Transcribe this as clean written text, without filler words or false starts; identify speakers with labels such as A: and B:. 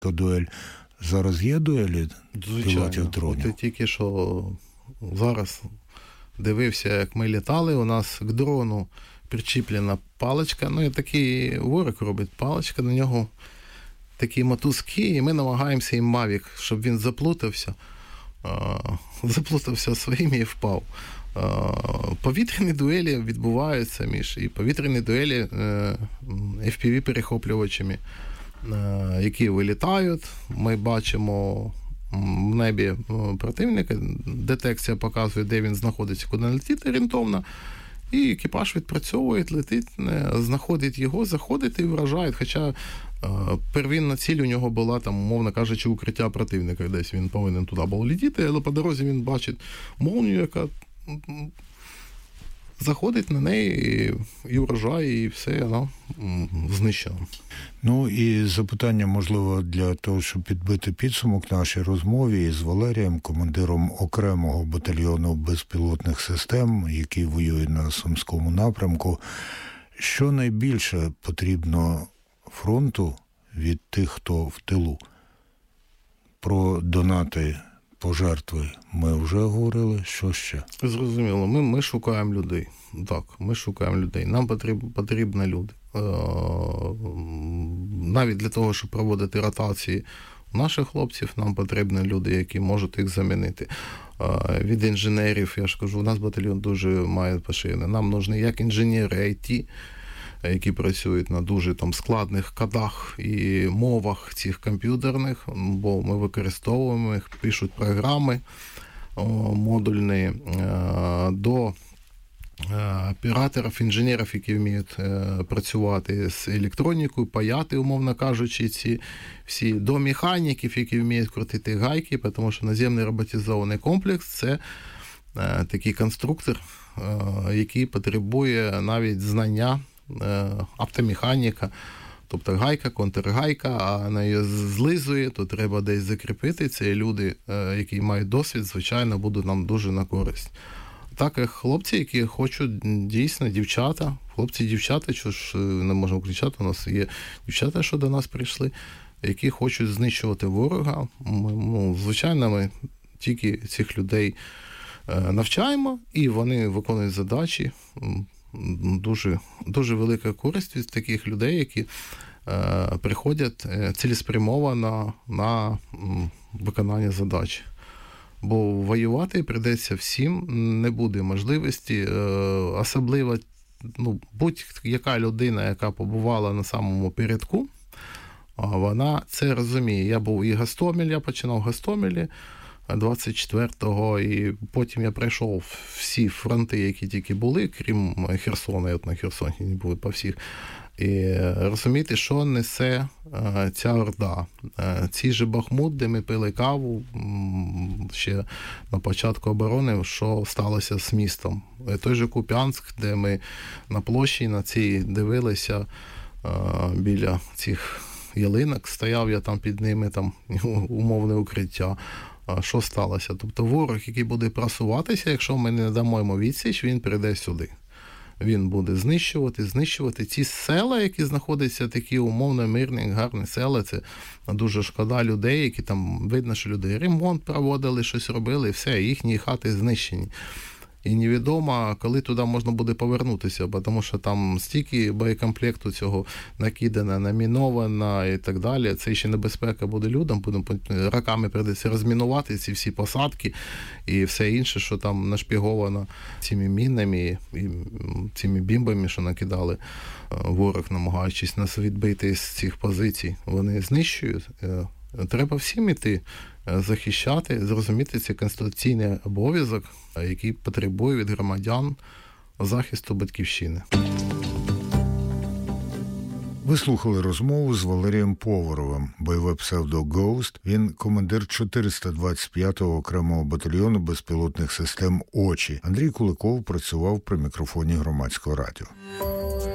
A: то дуель. Зараз є дуелі пілотів дронів?
B: От тільки що зараз дивився, як ми літали, у нас к дрону причіплена паличка, і такий ворог робить паличка, на нього такі мотузки, і ми намагаємося їм Mavic, щоб він заплутався своїми і впав. Повітряні дуелі відбуваються, і повітряні дуелі FPV-перехоплювачами, які вилітають. Ми бачимо в небі противника, детекція показує, де він знаходиться, куди летить орієнтовно, і екіпаж відпрацьовує, летить, знаходить його, заходить і вражає. Хоча первинна ціль у нього була, там, умовно кажучи, укриття противника. Десь він повинен туди був летіти, але по дорозі він бачить молнію, яка заходить на неї і вражає, і все, вона знищена.
A: І запитання, можливо, для того, щоб підбити підсумок нашій розмові із Валерієм, командиром окремого батальйону безпілотних систем, який воює на Сумському напрямку. Що найбільше потрібно фронту від тих, хто в тилу? Про донати, пожертви ми вже говорили. Що ще?
B: Зрозуміло. Ми шукаємо людей. Так, ми шукаємо людей. Нам потрібні люди. Навіть для того, щоб проводити ротації наших хлопців, нам потрібні люди, які можуть їх замінити. Від інженерів, я ж кажу, у нас батальйон дуже має поширений. Нам потрібні як інженери IT, які працюють на дуже складних кодах і мовах цих комп'ютерних, бо ми використовуємо їх, пишуть програми модульні, до операторів, інженерів, які вміють працювати з електронікою, паяти, умовно кажучи, ці всі, до механіків, які вміють крутити гайки, тому що наземний роботизований комплекс – це такий конструктор, який потребує навіть знання автомеханіка, тобто гайка, контргайка, а вона її злизує, то треба десь закріпити. Це люди, які мають досвід, звичайно, будуть нам дуже на користь. Так, і хлопці, які хочуть дійсно, дівчата, хлопці-дівчата, що ж не можемо кричати, у нас є дівчата, що до нас прийшли, які хочуть знищувати ворога. Звичайно, ми тільки цих людей навчаємо, і вони виконують задачі. Дуже, дуже велика користь від таких людей, які приходять цілеспрямовано на виконання задач. Бо воювати прийдеться всім, не буде можливості, особливо будь-яка людина, яка побувала на самому передку, вона це розуміє. Я був і Гостомель, я починав в Гостомелі 24-го, і потім я пройшов всі фронти, які тільки були, крім Херсона, я на Херсоні не був по всіх. І розуміти, що несе ця орда. Цей же Бахмут, де ми пили каву ще на початку оборони, що сталося з містом. Той же Куп'янськ, де ми на площі на цій дивилися біля цих ялинок, стояв я там під ними, там умовне укриття. Що сталося? Тобто ворог, який буде просуватися, якщо ми не дамо йому відсіч, він прийде сюди. Він буде знищувати ці села, які знаходяться, такі умовно мирні, гарні села. Це дуже шкода людей, які там, видно, що люди ремонт проводили, щось робили, і все, їхні хати знищені. І невідомо, коли туди можна буде повернутися, тому що там стільки боєкомплекту цього накидано, наміновано і так далі. Це ще небезпека буде людям, роками прийдеться розмінувати ці всі посадки і все інше, що там нашпіговано цими мінами і цими бімбами, що накидали ворог, намагаючись нас відбити з цих позицій. Вони знищують. Треба всім іти захищати, зрозуміти цей конституційний обов'язок, який потребує від громадян захисту батьківщини.
A: Ви слухали розмову з Валерієм Поваровим, бойове псевдо «Ghost». Він командир 425-го окремого батальйону безпілотних систем «Очі». Андрій Куликов працював при мікрофоні Громадського радіо.